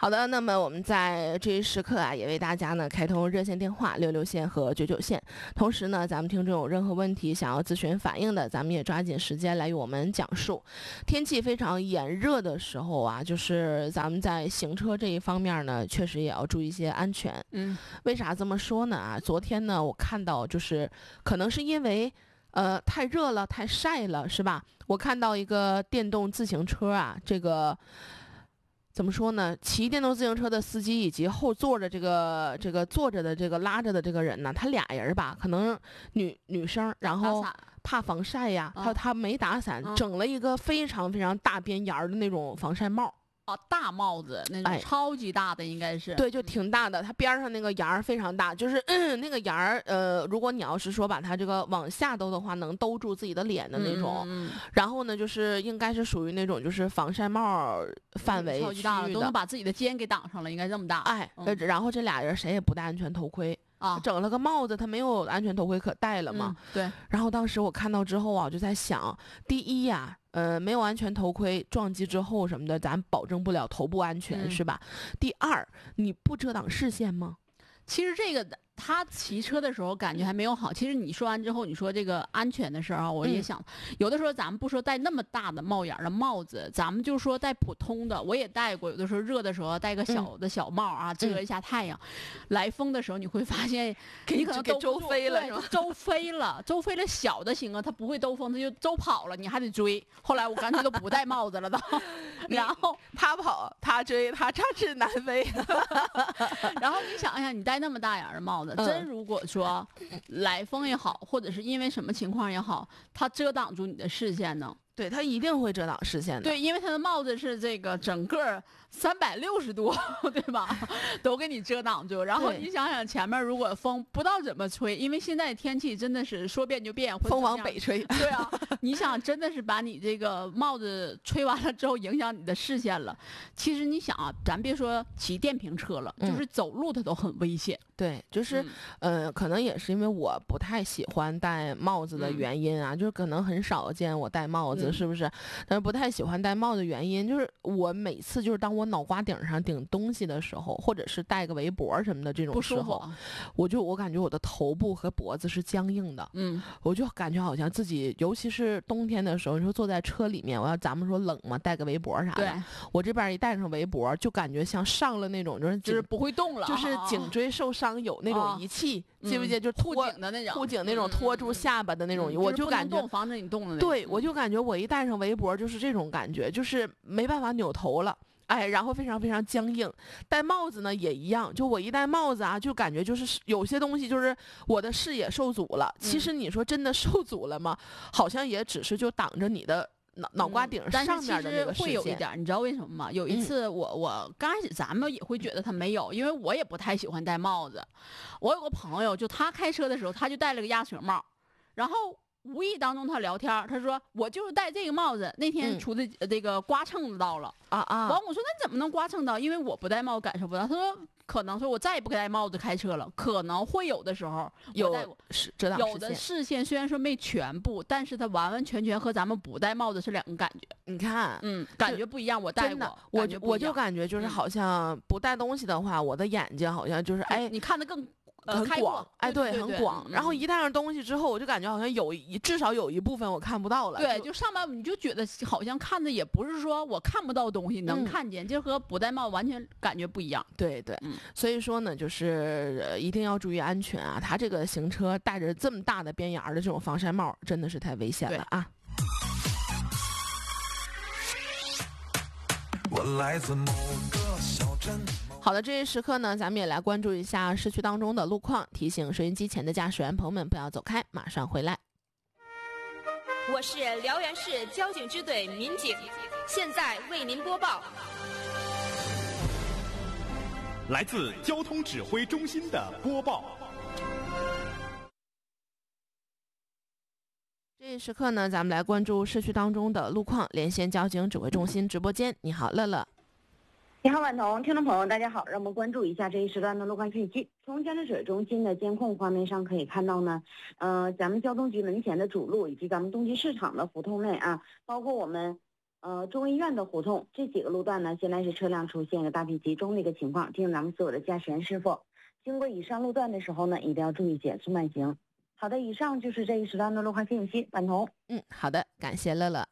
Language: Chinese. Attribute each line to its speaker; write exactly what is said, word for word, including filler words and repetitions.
Speaker 1: 好的，那么我们在这一时刻啊，也为大家呢开通热线电话六六线和九九线。同时呢，咱们听众有任何问题想要咨询反映的，咱们也抓紧时间来与我们讲述。天气非常炎热的时候啊，就是咱们在行车这一方面呢，确实也要注意一些安全。
Speaker 2: 嗯，
Speaker 1: 为啥这么说呢？啊，昨天呢，我看到就是可能是因为呃太热了，太晒了，是吧？我看到一个电动自行车啊，这个。怎么说呢？骑电动自行车的司机以及后座的这个这个坐着的这个拉着的这个人呢，他俩人吧，可能女女生，然后怕防晒呀，
Speaker 2: 嗯、
Speaker 1: 他他没打伞，
Speaker 2: 嗯、
Speaker 1: 整了一个非常非常大边沿的那种防晒帽。
Speaker 2: 哦，大帽子那种超级大的应该是、
Speaker 1: 哎、对，就挺大的，它边上那个沿儿非常大，就是、嗯、那个沿儿，呃，如果你要是说把它这个往下兜的话，能兜住自己的脸的那种。
Speaker 2: 嗯嗯、
Speaker 1: 然后呢，就是应该是属于那种就是防晒帽范围
Speaker 2: 超级大
Speaker 1: 的，
Speaker 2: 都能把自己的肩给挡上了，应该这么大。
Speaker 1: 哎，
Speaker 2: 嗯、
Speaker 1: 然后这俩人谁也不戴安全头盔。
Speaker 2: 啊，
Speaker 1: 整了个帽子，他没有安全头盔可戴了嘛、
Speaker 2: 嗯？对。
Speaker 1: 然后当时我看到之后啊，我就在想，第一呀、啊，呃，没有安全头盔，撞击之后什么的，咱保证不了头部安全，
Speaker 2: 嗯、
Speaker 1: 是吧？第二，你不遮挡视线吗？
Speaker 2: 其实这个他骑车的时候感觉还没有好。其实你说完之后，你说这个安全的事儿啊，我也想、嗯，有的时候咱们不说戴那么大的帽檐的帽子，咱们就说戴普通的，我也戴过。有的时候热的时候戴个小的小帽啊，嗯、遮一下太阳。来风的时候你会发现，你可能
Speaker 1: 给周飞了，是吧？
Speaker 2: 周飞了，周飞了小的行啊，它不会兜风，它就周跑了，你还得追。后来我干脆都不戴帽子了都。然后
Speaker 1: 他跑，他追，他插翅难飞。
Speaker 2: 然后你想一想，你戴那么大檐的帽子，嗯、真如果说来风也好，或者是因为什么情况也好，它遮挡住你的视线呢？
Speaker 1: 对，它一定会遮挡视线的。
Speaker 2: 对，因为它的帽子是这个整个三百六十度，对吧？都给你遮挡住。然后你想想，前面如果风不知道怎么吹，因为现在天气真的是说变就变，
Speaker 1: 风往北吹。
Speaker 2: 对啊，你想真的是把你这个帽子吹完了之后，影响你的视线了。其实你想啊，咱别说骑电瓶车了，嗯、就是走路它都很危险。
Speaker 1: 对，就是，嗯、呃，可能也是因为我不太喜欢戴帽子的原因啊，嗯、就是可能很少见我戴帽子，嗯、是不是？但是不太喜欢戴帽子的原因，就是我每次就是当我脑瓜顶上顶东西的时候，或者是戴个围脖什么的这种时候，我就我感觉我的头部和脖子是僵硬的，
Speaker 2: 嗯，
Speaker 1: 我就感觉好像自己，尤其是冬天的时候，你说坐在车里面，我要咱们说冷嘛，戴个围脖啥的，
Speaker 2: 对，
Speaker 1: 我这边一戴上围脖，就感觉像上了那种就是
Speaker 2: 就是不会动了，
Speaker 1: 就是颈椎受伤。有那种仪器，哦、记不记得？就
Speaker 2: 护颈的那种，
Speaker 1: 护颈那种托住下巴的那种，嗯、我就感觉
Speaker 2: 防止你动的那
Speaker 1: 种。对，我就感觉我一戴上围脖就是这种感觉，就是没办法扭头了，哎，然后非常非常僵硬。戴帽子呢也一样，就我一戴帽子啊，就感觉就是有些东西就是我的视野受阻了。其实你说真的受阻了吗？嗯、好像也只是就挡着你的。脑脑瓜顶上面的那个视线，
Speaker 2: 会有一点，你知道为什么吗？有一次我，我、嗯、我刚开始咱们也会觉得他没有，因为我也不太喜欢戴帽子。我有个朋友，就他开车的时候，他就戴了个鸭舌帽，然后无意当中他聊天，他说我就是戴这个帽子，那天出的这个刮蹭子到了、
Speaker 1: 嗯、啊啊！
Speaker 2: 完我说那怎么能刮蹭到？因为我不戴帽子感受不到。他说可能说我再也不戴帽子开车了，可能会有的时候
Speaker 1: 有是遮挡视线，
Speaker 2: 有的视线虽然说没全部，但是它完完全全和咱们不戴帽子是两个感觉。
Speaker 1: 你看，
Speaker 2: 嗯，感觉不一样。我戴过，
Speaker 1: 我我就感觉就是好像不戴东西的话，
Speaker 2: 嗯、
Speaker 1: 我的眼睛好像就是哎，
Speaker 2: 你看得更。
Speaker 1: 呃、很广，哎，
Speaker 2: 对，
Speaker 1: 很广。然后一戴上东西之后，我就感觉好像有一至少有一部分我看不到了。
Speaker 2: 对，就上半部你就觉得好像看的也不是说我看不到东西，能看见，
Speaker 1: 嗯、
Speaker 2: 就和不戴帽完全感觉不一样。
Speaker 1: 对对，
Speaker 2: 嗯，
Speaker 1: 所以说呢，就是、呃、一定要注意安全啊！他这个行车戴着这么大的边沿的这种防晒帽，真的是太危险了啊！我来自某个小镇。好的，这一时刻呢，咱们也来关注一下市区当中的路况，提醒收音机前的驾驶员朋友们不要走开，马上回来。
Speaker 3: 我是辽源市交警支队民警，现在为您播报。
Speaker 4: 来自交通指挥中心的播报。
Speaker 1: 这一时刻呢，咱们来关注市区当中的路况，连线交警指挥中心直播间。你好，乐乐。
Speaker 5: 你好，婉彤，听众朋友，大家好，让我们关注一下这一时段的路况信息。从江浙水中心的监控画面上可以看到呢，呃，咱们交通局门前的主路以及咱们东极市场的胡同内啊，包括我们呃中医院的胡同这几个路段呢，现在是车辆出现一个大批集中的一个情况，提醒咱们所有的驾驶员师傅，经过以上路段的时候呢，一定要注意减速慢行。好的，以上就是这一时段的路况信息，婉彤。
Speaker 1: 嗯，好的，感谢乐乐。